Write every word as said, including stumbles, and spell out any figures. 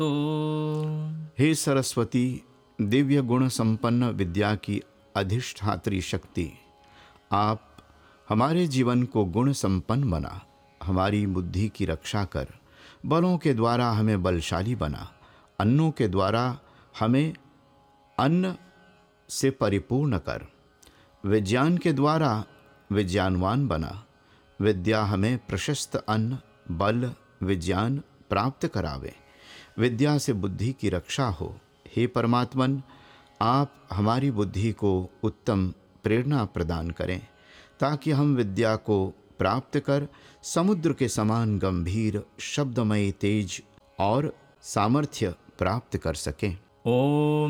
हे सरस्वती, दिव्य गुण संपन्न विद्या की अधिष्ठात्री शक्ति, आप हमारे जीवन को गुण संपन्न बना, हमारी बुद्धि की रक्षा कर, बलों के द्वारा हमें बलशाली बना, अन्नों के द्वारा हमें अन्न से परिपूर्ण कर, विज्ञान के द्वारा विज्ञानवान बना, विद्या हमें प्रशस्त अन्न, बल, विज्ञान प्राप्त करावे, विद्या से बुद्धि की रक्षा हो। हे परमात्मन, आप हमारी बुद्धि को उत्तम प्रेरणा प्रदान करें ताकि हम विद्या को प्राप्त कर समुद्र के समान गंभीर शब्दमय तेज और सामर्थ्य प्राप्त कर सकें। ओम